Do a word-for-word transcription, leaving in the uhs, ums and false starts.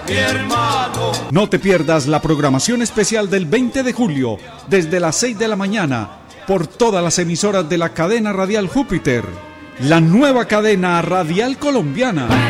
Mi hermano. No te pierdas la programación especial del veinte de julio, desde las seis de la mañana, por todas las emisoras de la cadena radial Júpiter, la nueva cadena radial colombiana.